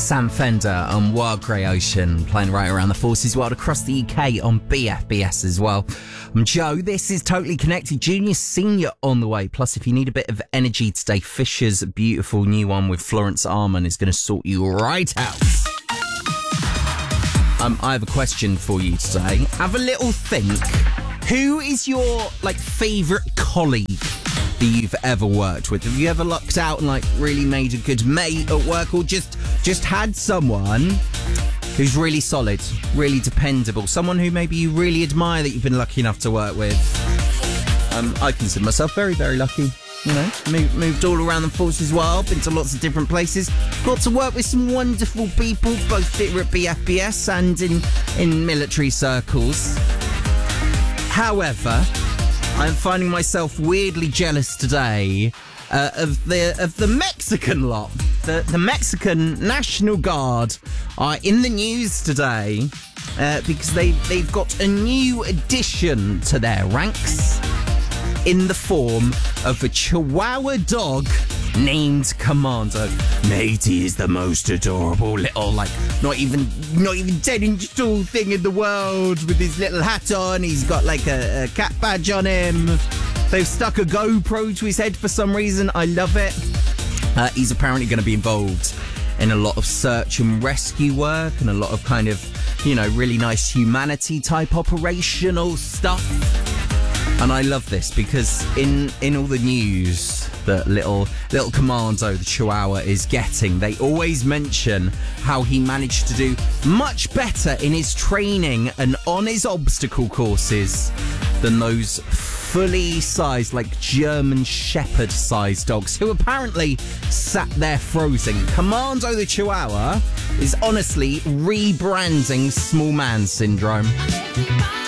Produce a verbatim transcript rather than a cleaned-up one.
Sam Fender and Wild Grey Ocean playing right around the Forces World across the U K on B F B S as well. I'm Joe. This is Totally Connected. Junior Senior on the way. Plus, if you need a bit of energy today, Fisher's beautiful new one with Florence Arman is going to sort you right out. Um, I have a question for you today. Have a little think. Who is your, like, favourite colleague that you've ever worked with? Have you ever lucked out and, like, really made a good mate at work, or just just had someone who's really solid, really dependable, someone who maybe you really admire that you've been lucky enough to work with? Um, I consider myself very, very lucky. You know, moved, moved all around the Forces World, been to lots of different places, got to work with some wonderful people, both here at B F B S and in, in military circles. However, I'm finding myself weirdly jealous today uh, of the of the Mexican lot. The, the Mexican National Guard are in the news today uh, because they, they've got a new addition to their ranks in the form of a Chihuahua dog named Commando. Mate, he is the most adorable little, like, not even not even ten inch tall thing in the world, with his little hat on. He's got like a, a cat badge on him. They've stuck a GoPro to his head for some reason. I love it. Uh, he's apparently going to be involved in a lot of search and rescue work and a lot of kind of, you know, really nice humanity type operational stuff. And I love this because in, in all the news that little little Commando, the Chihuahua, is getting, they always mention how he managed to do much better in his training and on his obstacle courses than those fully sized, like German Shepherd sized dogs who apparently sat there frozen. Commando the Chihuahua is honestly rebranding small man syndrome.